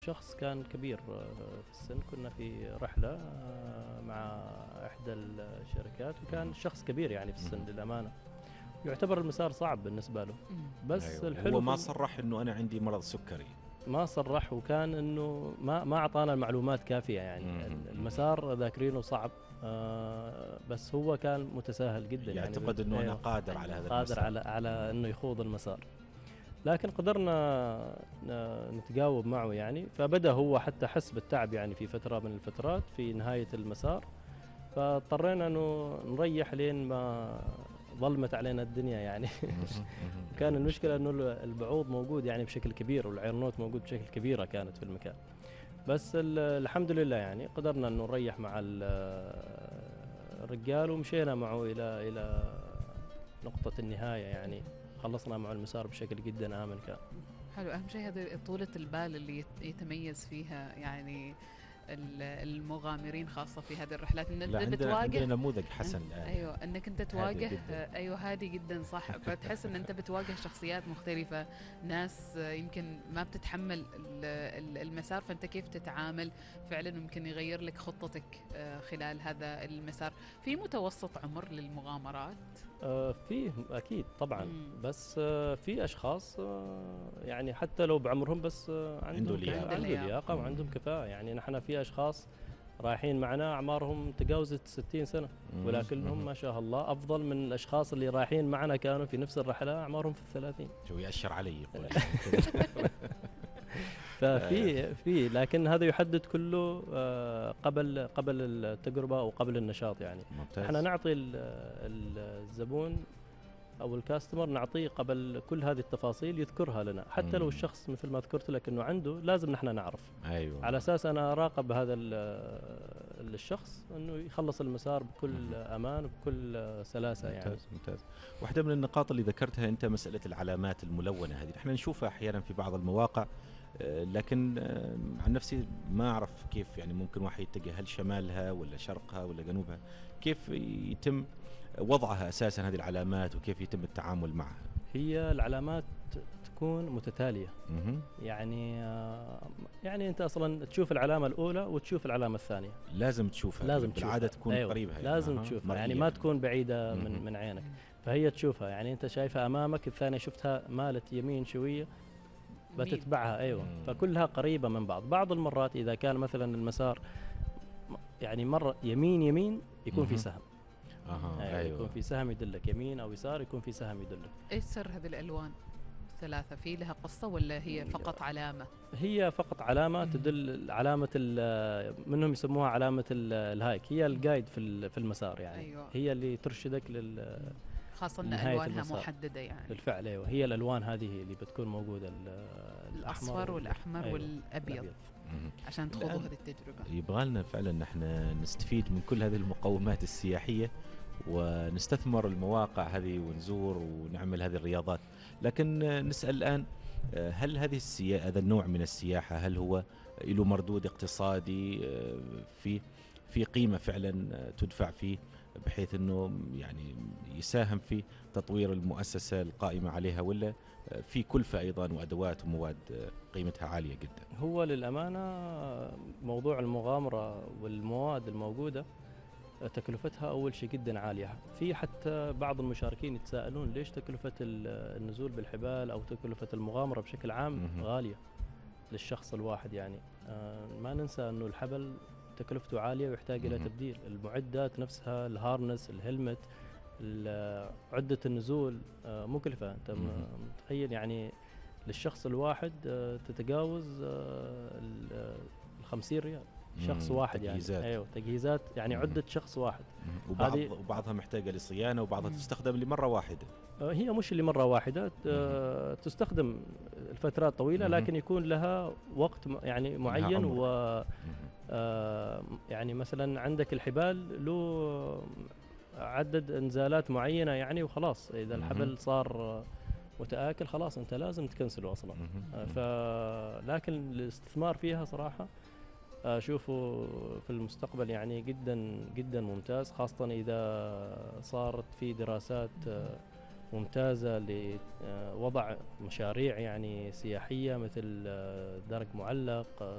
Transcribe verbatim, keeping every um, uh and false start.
شخص كان كبير آه، في السن. كنا في رحلة آه، مع إحدى الشركات، وكان شخص كبير يعني في السن مهم. للأمانة. يعتبر المسار صعب بالنسبة له، إمم. بس ايوه، هو الحلو في ما الم... صرح انه انا عندي مرض سكري. ما صرح، وكان إنه ما ما أعطانا المعلومات كافية. يعني مهم. ال- مهم. المسار ذاكرينه صعب، آه، بس هو كان متساهل جدا يعني يعتقد بال... انه انا أيوه، قادر على هذا قادر المسار. على على مهم. إنه يخوض المسار. لكن قدرنا ن- نتجاوب معه يعني، فبدأ هو حتى حس بالتعب يعني في فترة من الفترات في نهاية المسار. فاضطرينا انه نريح لين ما ظلمت علينا الدنيا يعني. مهم. مهم. كان هذه المشكلة المشكلة. انه البعوض موجود يعني بشكل كبير، والعرنوت موجود بشكل كبيرة كانت في المكان. بس ال- الحمد لله يعني قدرنا انه نريح مع ال- الرجال، ومشينا معه الى الى نقطة النهاية يعني. خلصنا مع المسار بشكل جدا آمن كان. حلو، أهم شيء هذه طولة البال اللي يت- يتميز فيها يعني ال- المغامرين، خاصة في هذه الرحلات، إن أنت لا، عندنا عندنا بتواجه. نموذج حسن الان يعني. ايوه، انك انت هادئ تواجه. جدا. ايوه، هادي جدا، صح. فتحس ان انت بتواجه شخصيات مختلفة، ناس يمكن ما بتتحمل ال- ال- المسار، فانت كيف تتعامل فعلا يمكن يغير لك خطتك آه، خلال هذا المسار. في متوسط عمر للمغامرات؟ آه، فيه أكيد طبعا. مم. بس آه، في أشخاص آه، يعني حتى لو بعمرهم، بس آه، عنده عندهم لياقة. كفاءة، عنده عنده لياقة. لياقة مم. وعندهم كفاءة. يعني نحن في أشخاص رايحين معنا أعمارهم تجاوزت ستين سنة، مم. ولكنهم مم. ما شاء الله أفضل من الأشخاص اللي رايحين معنا كانوا في نفس الرحلة أعمارهم في الثلاثين. شو يأشر علي يقول. ففي في لكن هذا يحدد كله آه، قبل قبل التجربة أو قبل النشاط يعني. ممتاز. احنا نعطي ال- ال- الزبون او الكاستمر، نعطيه قبل كل هذه التفاصيل يذكرها لنا، حتى لو مم. الشخص مثل ما ذكرت لك انه عنده، لازم نحن نعرف ايوه، على اساس انا اراقب هذا ال- الشخص انه يخلص المسار بكل مم. امان وبكل سلاسه يعني. ممتاز ممتاز. واحدة من النقاط اللي ذكرتها أنت مسألة العلامات الملونة هذه، احنا نشوفها أحيانا في بعض المواقع، آه، لكن آه، عن نفسي ما أعرف كيف يعني ممكن واحد يتجه، هل شمالها ولا شرقها ولا جنوبها، كيف يتم وضعها أساسا هذه العلامات، وكيف يتم التعامل معها؟ هي العلامات تكون متتاليه مهم. يعني. آه، يعني انت اصلا تشوف العلامه الاولى وتشوف العلامه الثانيه. لازم تشوفها. لازم بالعادة تشوفها. تكون أيوة. قريبة يعني. لازم أها. تشوفها مرئية يعني، ما تكون بعيده من مهم. من عينك. فهي تشوفها يعني، انت شايفها امامك، الثانيه شفتها مالت يمين شويه يمين. بتتبعها. ايوه، مم. فكلها قريبه من بعض. بعض المرات اذا كان مثلا المسار م- يعني مره يمين يمين يكون في مهم. سهم. أها. أيوة. أيوة. يكون في سهم يدلك يمين او يسار، يكون في سهم يدلك. ايش سر هذه الالوان الثلاثة؟ في لها قصة ولا هي فقط علامة؟ هي فقط علامه مم. تدل، علامه ال- منهم يسموها علامه ال- الهايك. هي الجايد في ال- في المسار يعني. أيوة. هي اللي ترشدك لل خاصة ان نهاية الوانها المسار. محددة يعني. بالفعل. ايوه، هي الالوان هذه اللي بتكون موجوده، ال- الاحمر الاصفر وال- والاحمر أيوة، والابيض، مهم. عشان تخوضوا الآن هذه التجربة. يبغى لنا فعلا نحن نستفيد من كل هذه المقومات السياحية، ونستثمر المواقع هذه ونزور ونعمل هذه الرياضات. لكن آه، نسأل الآن، آه، هل هذه السياحة، هذا النوع من السياحة، هل هو له مردود اقتصادي، آه، في في قيمة فعلا آه، تدفع فيه، بحيث انه يعني يساهم في تطوير المؤسسة القائمة عليها، ولا آه، في كلفة ايضا وادوات ومواد آه، قيمتها عالية جدا؟ هو للامانه موضوع المغامره والمواد الموجوده تكلفتها اول شيء جدا عاليه. في حتى بعض المشاركين يتساءلون ليش تكلفه ال- النزول بالحبال او تكلفه المغامره بشكل عام مهم. غاليه للشخص الواحد يعني. آه، ما ننسى انه الحبل تكلفته عاليه ويحتاج الى مهم. تبديل المعدات نفسها، الهارنس، الهلمت، ال- عده النزول آه، مكلفه. انت م- مهم. متخيل يعني للشخص الواحد آه، تتجاوز آه، ال- آه، الخمسين ريال شخص مم. واحد يعني. تجهيزات. ايوه، تجهيزات يعني مم. عده شخص واحد. مم. وبعض هذه وبعضها محتاجة لصيانة، وبعضها مم. تستخدم لمرة واحدة. آه، هي مش اللي مره واحده آه، تستخدم الفترات طويله، مهم. لكن يكون لها وقت م- يعني معين. عمر. و مهم. آه، يعني مثلا عندك الحبال له عدد انزالات معينه يعني، وخلاص اذا مهم. الحبل صار آه، متآكل خلاص انت لازم تكنسله اصلا. مهم. آه، مهم. ف لكن الاستثمار فيها صراحه اشوفه في المستقبل يعني جدا جدا ممتاز، خاصه اذا صارت في دراسات آه، ممتازة لوضع مشاريع يعني سياحية مثل درج معلق،